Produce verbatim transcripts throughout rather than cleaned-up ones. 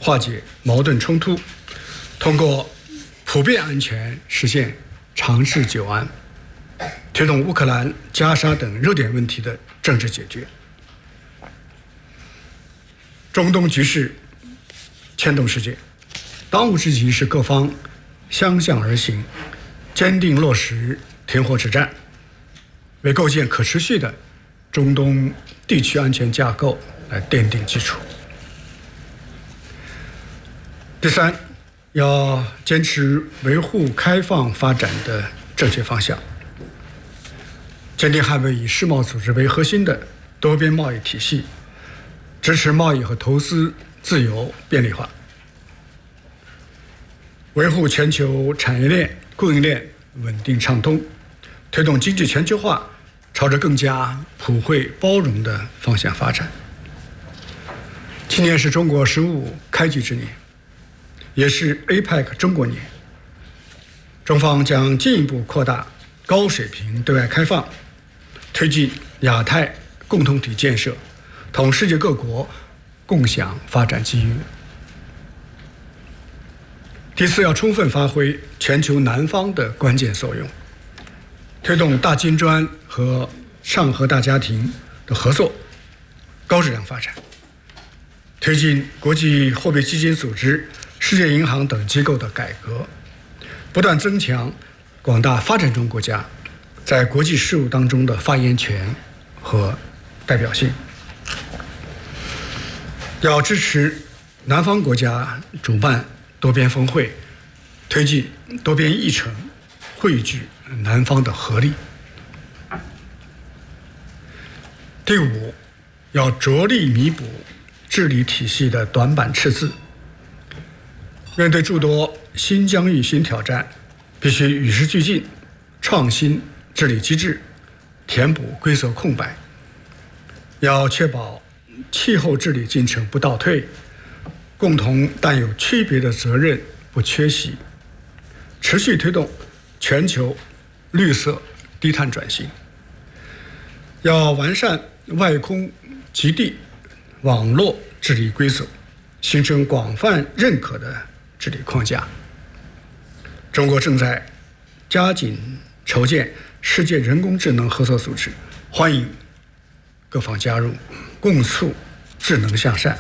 化解矛盾冲突，通过普遍安全实现长治久安，推动乌克兰、加沙等热点问题的政治解决。中东局势牵动世界，当务之急是各方相向而行，坚定落实停火止战，为构建可持续的中东地区安全架构来奠定基础。第三，要坚持维护开放发展的正确方向，坚定捍卫以世贸组织为核心的多边贸易体系，支持贸易和投资自由便利化，维护全球产业链、供应链稳定畅通，推动经济全球化朝着更加普惠包容的方向发展。今年是中国“十五”开局之年，也是 A P E C 中国年。中方将进一步扩大高水平对外开放，推进亚太共同体建设，同世界各国共享发展机遇。第四，要充分发挥全球南方的关键作用，推动大金砖和上合大家庭的合作高质量发展，推进国际货币基金组织、世界银行等机构的改革，不断增强广大发展中国家在国际事务当中的发言权和代表性。要支持南方国家主办多边峰会，推进多边议程，汇聚南方的合力。第五，要着力弥补治理体系的短板赤字。面对诸多新疆域新挑战，必须与时俱进，创新治理机制，填补规则空白。要确保气候治理进程不倒退，共同但有区别的责任不缺席，持续推动全球绿色低碳转型。要完善外空极地网络治理规则，形成广泛认可的治理框架。中国正在加紧筹建世界人工智能合作组织，欢迎各方加入，共促智能向善。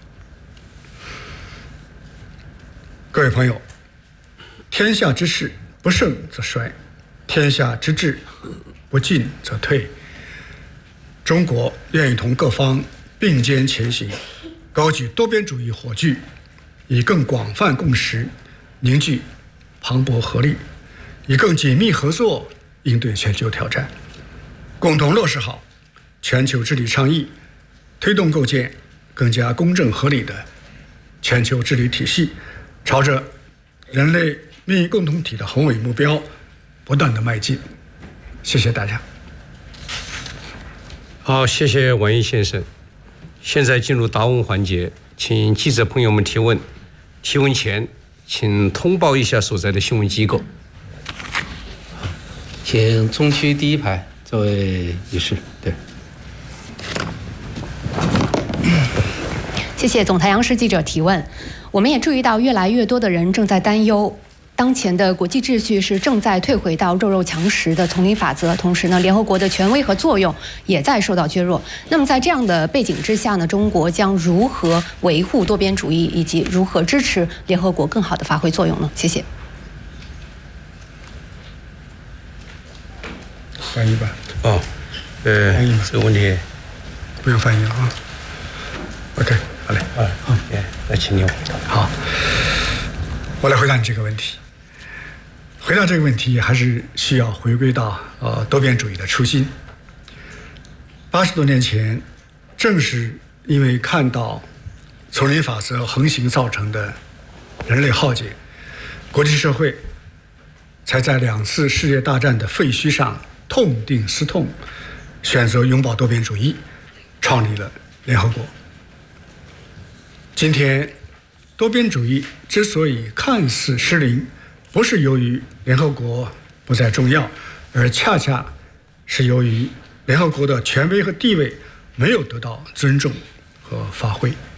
各位朋友，天下之事不盛则衰，天下之治不进则退。中国愿意同各方并肩前行，高举多边主义火炬，以更广泛共识凝聚磅礴合力，以更紧密合作应对全球挑战，共同落实好全球治理倡议，推动构建更加公正合理的全球治理体系，朝着人类命运共同体的宏伟目标不断的迈进。谢谢大家。 好，谢谢王毅先生。现在进入答问环节，请记者朋友们提问。提问前，请通报一下所在的新闻机构。 请中区第一排这位女士。对。 谢谢总台央视记者提问。我们也注意到，越来越多的人正在担忧，当前的国际秩序是正在退回到弱肉强食的丛林法则，同时呢，联合国的权威和作用也在受到削弱。那么在这样的背景之下呢，中国将如何维护多边主义，以及如何支持联合国更好的发挥作用呢？谢谢。 翻译吧。 哦，呃，翻译这个问题不用翻译了啊。OK， 好嘞。 啊，好，那请你回答。 好，我来回答你这个问题。回答这个问题，还是需要回归到呃多边主义的初心。八十多年前，正是因为看到丛林法则横行造成的人类浩劫，国际社会才在两次世界大战的废墟上痛定思痛，选择拥抱多边主义，创立了联合国。今天，多边主义之所以看似失灵，不是由于联合国不再重要，而恰恰是由于联合国的权威和地位没有得到尊重和发挥。